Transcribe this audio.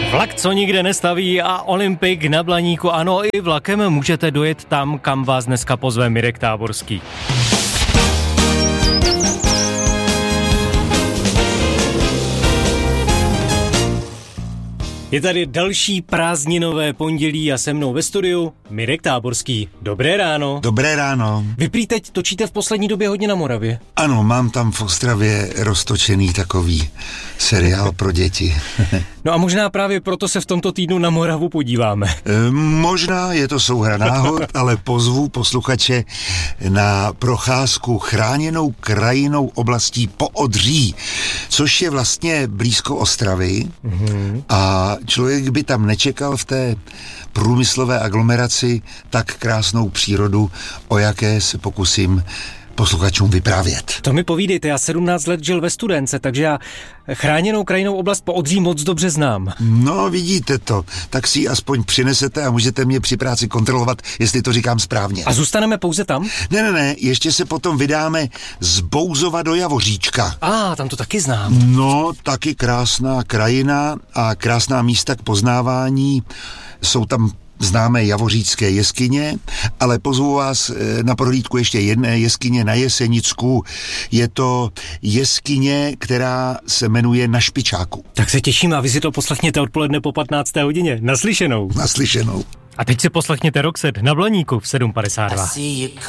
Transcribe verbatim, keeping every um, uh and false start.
Vlak, co nikde nestaví a Olympik na Blaníku, ano, i vlakem můžete dojet tam, kam vás dneska pozve Mirek Táborský. Je tady další prázdninové pondělí a se mnou ve studiu Mirek Táborský. Dobré ráno. Dobré ráno. Vy prý teď točíte v poslední době hodně na Moravě. Ano, mám tam v Ostravě roztočený takový seriál pro děti. No a možná právě proto se v tomto týdnu na Moravu podíváme. E, možná je to souhra náhod, ale pozvu posluchače na procházku chráněnou krajinou oblastí Poodří, což je vlastně blízko Ostravy mm-hmm. a člověk by tam nečekal v té průmyslové aglomeraci tak krásnou přírodu, o jaké se pokusím posluchačům vyprávět. To mi povídejte, já sedmnáct let žil ve Studénce, takže já chráněnou krajinou oblast Poodří moc dobře znám. No, vidíte to, tak si ji aspoň přinesete a můžete mě při práci kontrolovat, jestli to říkám správně. A zůstaneme pouze tam? Ne, ne, ne, ještě se potom vydáme z Bouzova do Javoříčka. A, ah, tam to taky znám. No, taky krásná krajina a krásná místa k poznávání. Jsou tam známé javořícké jeskyně, ale pozvu vás na prohlídku ještě jedné jeskyně na Jesenicku. Je to jeskyně, která se jmenuje Na Špičáku. Tak se těším a vy si to poslechněte odpoledne po patnácté hodině. Naslyšenou. Naslyšenou. A teď si poslechněte Roxette na Blaníku v sedm padesát dva.